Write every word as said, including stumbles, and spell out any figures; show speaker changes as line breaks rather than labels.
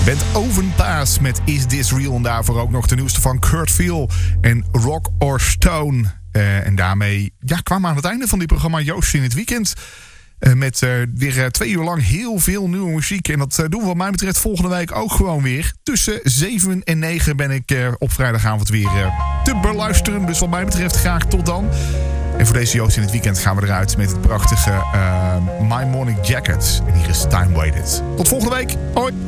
Band Ovenpass met Is This Real? En daarvoor ook nog de nieuwste van Kurt Veel en Rock or Stone. Uh, en daarmee ja, kwamen we aan het einde van dit programma Joost in het weekend. Uh, met uh, weer uh, twee uur lang heel veel nieuwe muziek. En dat uh, doen we wat mij betreft volgende week ook gewoon weer. Tussen zeven en negen ben ik uh, op vrijdagavond weer uh, te beluisteren. Dus wat mij betreft graag tot dan. En voor deze Joost in het weekend gaan we eruit met het prachtige uh, My Morning Jacket. En hier is Time Waited. Tot volgende week. Hoi.